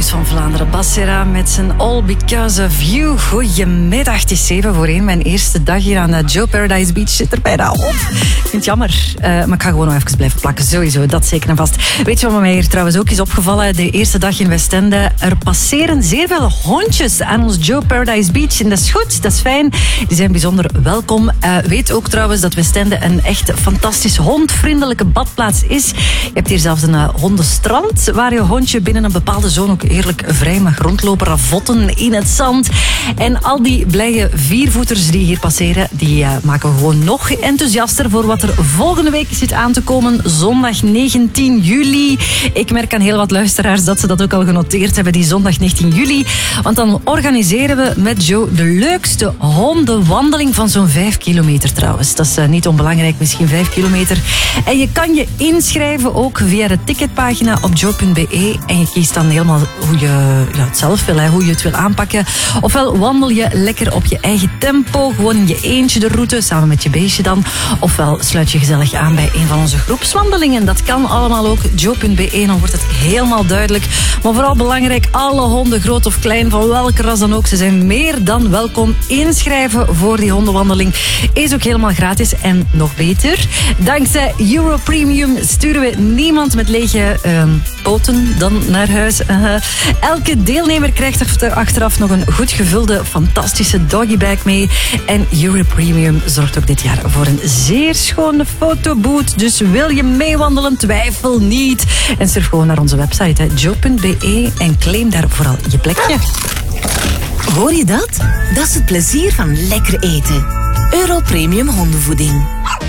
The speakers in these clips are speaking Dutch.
Voice van Vlaanderen. Bassera met zijn All Because of You. Goedemiddag, het is 7:01. Mijn eerste dag hier aan Joe Paradise Beach zit er bijna op. Ik vind het jammer, maar ik ga gewoon nog even blijven plakken. Sowieso, dat zeker en vast. Weet je wat mij hier trouwens ook is opgevallen? De eerste dag in Westende. Er passeren zeer veel hondjes aan ons Joe Paradise Beach. En dat is goed, dat is fijn. Die zijn bijzonder welkom. Weet ook trouwens dat Westende een echt fantastisch hondvriendelijke badplaats is. Je hebt hier zelfs een hondenstrand waar je hondje binnen een bepaalde zone ook eerlijk vrij mag rondlopen, ravotten in het zand. En al die blije viervoeters die hier passeren, die maken we gewoon nog enthousiaster voor wat er volgende week zit aan te komen. Zondag 19 juli. Ik merk aan heel wat luisteraars dat ze dat ook al genoteerd hebben, die zondag 19 juli. Want dan organiseren we met Joe de leukste hondenwandeling van zo'n 5 kilometer trouwens. Dat is niet onbelangrijk, misschien 5 kilometer. En je kan je inschrijven ook via de ticketpagina op joe.be. En je kiest dan helemaal hoe je het zelf wil, hoe je het wil aanpakken. Ofwel wandel je lekker op je eigen tempo, gewoon in je eentje de route, samen met je beestje dan. Ofwel sluit je gezellig aan bij een van onze groepswandelingen. Dat kan allemaal ook. Joe.be, dan wordt het helemaal duidelijk. Maar vooral belangrijk, alle honden, groot of klein, van welke ras dan ook, ze zijn meer dan welkom. Inschrijven voor die hondenwandeling is ook helemaal gratis. En nog beter, dankzij Euro Premium sturen we niemand met lege poten dan naar huis. Elke deelnemer krijgt er achteraf nog een goed gevulde, fantastische doggybag mee. En Euro Premium zorgt ook dit jaar voor een zeer schone fotoboot. Dus wil je meewandelen, twijfel niet. En surf gewoon naar onze website, joe.be, en claim daar vooral je plekje. Hoor je dat? Dat is het plezier van lekker eten. Euro Premium hondenvoeding.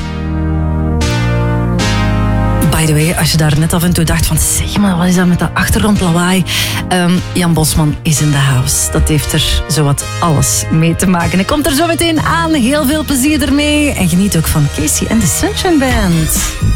By the way, als je daar net af en toe dacht van, zeg maar, wat is dat met dat achtergrondlawaai? Jan Bosman is in de house. Dat heeft er zowat alles mee te maken. Hij komt er zo meteen aan. Heel veel plezier ermee. En geniet ook van Casey en de Sunshine Band.